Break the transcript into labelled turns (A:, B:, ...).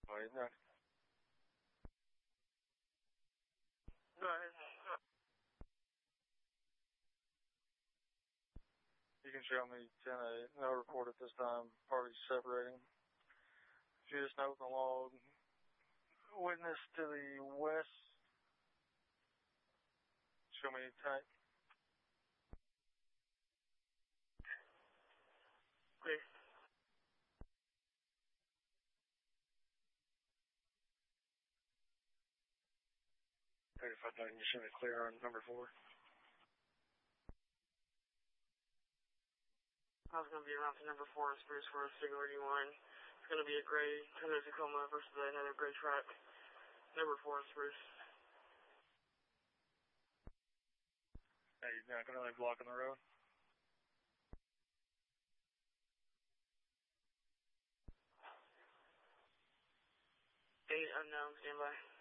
A: Wait, no. Go ahead. You can show me 10-8. No report at this time. Parties separating. Just note in the log. Witness to the west. Show me 10-8. Clear. 35-9, you show me clear on number 4. I was going to be around to number 4 Spruce for a signal reading line. It's going to be a gray Toyota Tacoma versus another gray truck. Number 4 Spruce. Hey, you're not going to block on the road? 8 unknown, standby.